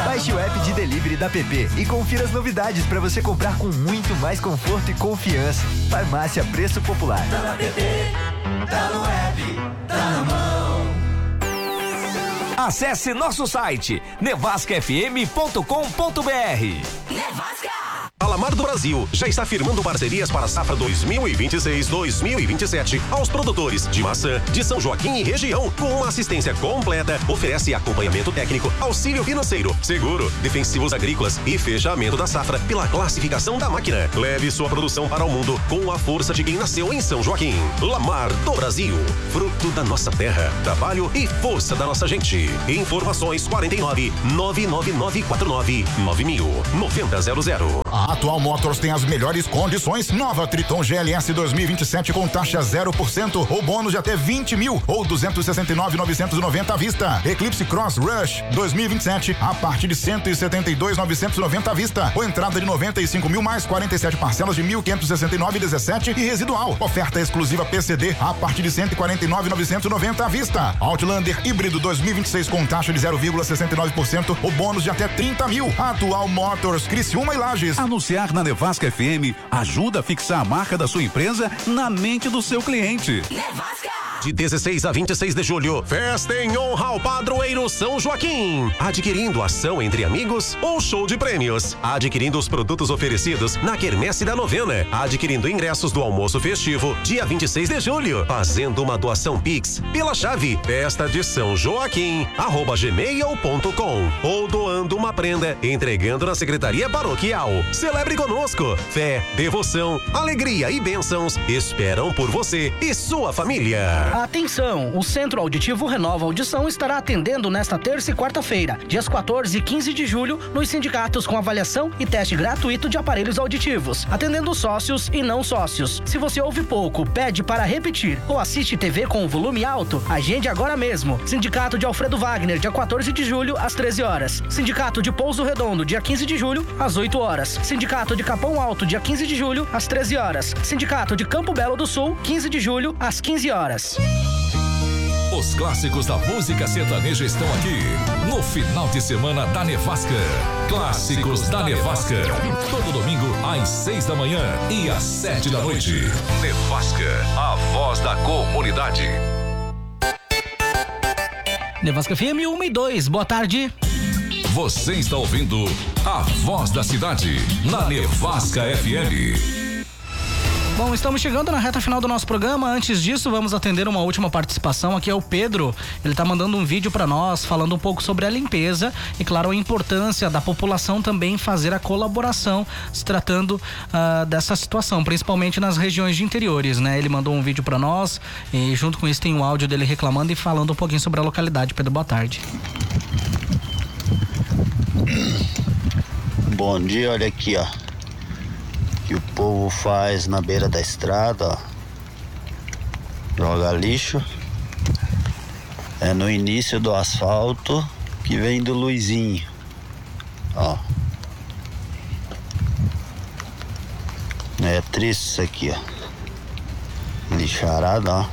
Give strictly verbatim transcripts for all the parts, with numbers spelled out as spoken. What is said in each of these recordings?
Baixe o app de delivery da P P e confira as novidades para você comprar com muito mais conforto e confiança. Farmácia Preço Popular. Tá na P P, tá no app, tá na mão. Acesse nosso site nevasca f m ponto com ponto b r. Nevasca! A Lamar do Brasil já está firmando parcerias para a safra dois mil e vinte e seis, dois mil e vinte e sete aos produtores de maçã de São Joaquim e região, com uma assistência completa. Oferece acompanhamento técnico, auxílio financeiro, seguro, defensivos agrícolas e fechamento da safra pela classificação da máquina. Leve sua produção para o mundo com a força de quem nasceu em São Joaquim. Lamar do Brasil, fruto da nossa terra, trabalho e força da nossa gente. Informações quarenta e nove, nove nove nove quatro nove, nove mil, noventa zero zero. A Atual Motors tem as melhores condições. Nova Triton G L S dois mil e vinte e sete com taxa zero por cento ou bônus de até vinte mil ou duzentos e sessenta e nove mil novecentos e noventa à vista. Eclipse Cross Rush dois mil e vinte e sete a partir de cento e setenta e dois mil novecentos e noventa à vista. Ou entrada de noventa e cinco mil mais quarenta e sete parcelas de mil quinhentos e sessenta e nove e dezessete e residual. Oferta exclusiva P C D a partir de cento e quarenta e nove mil novecentos e noventa à vista. Outlander híbrido dois mil e vinte e seis com taxa de zero vírgula sessenta e nove por cento ou bônus de até trinta mil. Atual Motors, Criciúma e Lages. Anunciar na Nevasca F M ajuda a fixar a marca da sua empresa na mente do seu cliente. Nevasca! De dezesseis a vinte e seis de julho, festa em honra ao padroeiro São Joaquim. Adquirindo ação entre amigos ou show de prêmios. Adquirindo os produtos oferecidos na Quermesse da Novena. Adquirindo ingressos do almoço festivo, dia vinte e seis de julho. Fazendo uma doação Pix pela chave festa de São Joaquim, arroba gmail ponto com. Ou doando uma prenda, entregando na Secretaria Paroquial. Celebre conosco. Fé, devoção, alegria e bênçãos esperam por você e sua família. Atenção, o Centro Auditivo Renova Audição estará atendendo nesta terça e quarta-feira, dias quatorze e quinze de julho, nos sindicatos com avaliação e teste gratuito de aparelhos auditivos, atendendo sócios e não sócios. Se você ouve pouco, pede para repetir ou assiste T V com o volume alto, agende agora mesmo. Sindicato de Alfredo Wagner, dia quatorze de julho, às treze horas. Sindicato de Pouso Redondo, dia quinze de julho, às oito horas. Sindicato de Capão Alto, dia quinze de julho, às treze horas. Sindicato de Campo Belo do Sul, quinze de julho, às quinze horas. Os clássicos da música sertaneja estão aqui no final de semana da Nevasca. Clássicos da Nevasca. Todo domingo às seis da manhã e às sete da noite. Nevasca, a voz da comunidade. Nevasca F M um e dois, boa tarde. Você está ouvindo a voz da cidade na Nevasca F M. Bom, estamos chegando na reta final do nosso programa. Antes disso, vamos atender uma última participação. Aqui é o Pedro. Ele está mandando um vídeo para nós, falando um pouco sobre a limpeza e, claro, a importância da população também fazer a colaboração, se tratando uh, dessa situação, principalmente nas regiões de interiores, né? Ele mandou um vídeo para nós e, junto com isso, tem um áudio dele reclamando e falando um pouquinho sobre a localidade. Pedro, boa tarde. Bom dia, olha aqui, ó. Que o povo faz na beira da estrada, ó. Joga lixo. É no início do asfalto que vem do Luizinho. Ó. É triste isso aqui, ó. Lixarada, ó.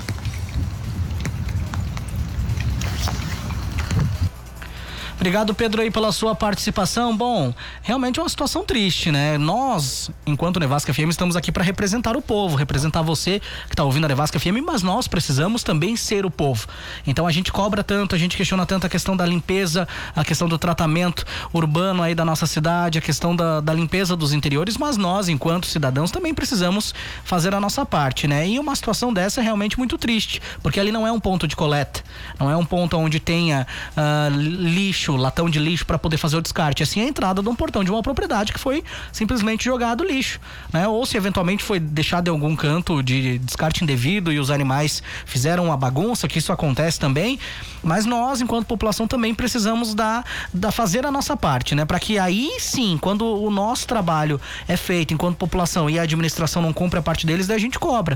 Obrigado, Pedro, aí pela sua participação. Bom, realmente é uma situação triste, né? Nós, enquanto Nevasca F M, estamos aqui para representar o povo, representar você que está ouvindo a Nevasca F M, mas nós precisamos também ser o povo. Então a gente cobra tanto, a gente questiona tanto a questão da limpeza, a questão do tratamento urbano aí da nossa cidade, a questão da, da limpeza dos interiores, mas nós, enquanto cidadãos, também precisamos fazer a nossa parte, né? E uma situação dessa é realmente muito triste, porque ali não é um ponto de coleta, não é um ponto onde tenha uh, lixo, latão de lixo para poder fazer o descarte, assim a entrada de um portão de uma propriedade que foi simplesmente jogado lixo, né? Ou se eventualmente foi deixado em algum canto de descarte indevido e os animais fizeram uma bagunça, que isso acontece também, mas nós, enquanto população, também precisamos da, da fazer a nossa parte, né? Para que aí sim, quando o nosso trabalho é feito enquanto população e a administração não cumpre a parte deles, daí a gente cobra.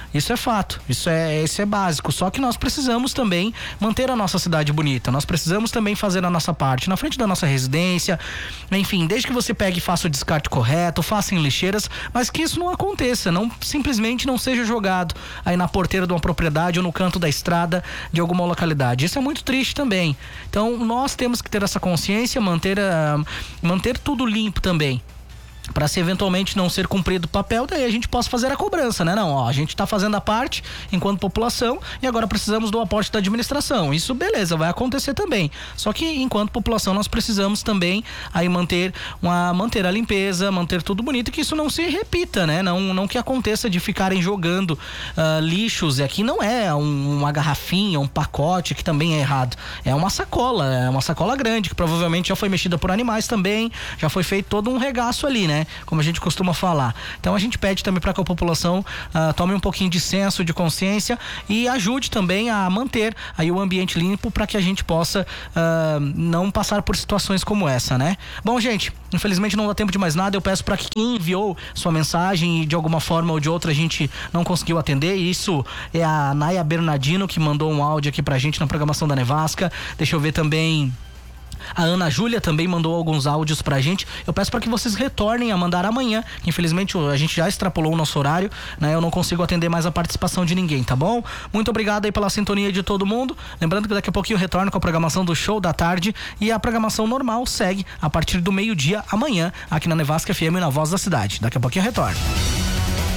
Isso é fato, isso é, isso é básico. Só que nós precisamos também manter a nossa cidade bonita. Nós precisamos também fazer a nossa parte na frente da nossa residência. Enfim, desde que você pegue e faça o descarte correto, faça em lixeiras, mas que isso não aconteça, não simplesmente não seja jogado aí na porteira de uma propriedade ou no canto da estrada de alguma localidade. Isso é muito triste também. Então nós temos que ter essa consciência, manter, uh, manter tudo limpo também, para se eventualmente não ser cumprido o papel, daí a gente possa fazer a cobrança, né? Não, ó, a gente tá fazendo a parte enquanto população e agora precisamos do aporte da administração. Isso, beleza, vai acontecer também. Só que enquanto população nós precisamos também aí manter uma, manter a limpeza, manter tudo bonito e que isso não se repita, né? Não, não que aconteça de ficarem jogando uh, lixos. E aqui não é um, uma garrafinha, um pacote, que também é errado. É uma sacola, é uma sacola grande, que provavelmente já foi mexida por animais também, já foi feito todo um regaço ali, né? Como a gente costuma falar. Então a gente pede também para que a população uh, tome um pouquinho de senso, de consciência e ajude também a manter aí o ambiente limpo para que a gente possa uh, não passar por situações como essa, né? Bom, gente, infelizmente não dá tempo de mais nada. Eu peço para que quem enviou sua mensagem e de alguma forma ou de outra a gente não conseguiu atender. Isso é a Naya Bernardino, que mandou um áudio aqui pra gente na programação da Nevasca. Deixa eu ver também. A Ana Júlia também mandou alguns áudios pra gente. Eu peço para que vocês retornem a mandar amanhã, que infelizmente a gente já extrapolou o nosso horário, né? Eu não consigo atender mais a participação de ninguém, tá bom? Muito obrigado aí pela sintonia de todo mundo. Lembrando que daqui a pouquinho eu retorno com a programação do Show da Tarde e a programação normal segue a partir do meio-dia amanhã aqui na Nevasca F M, na Voz da Cidade. Daqui a pouquinho eu retorno.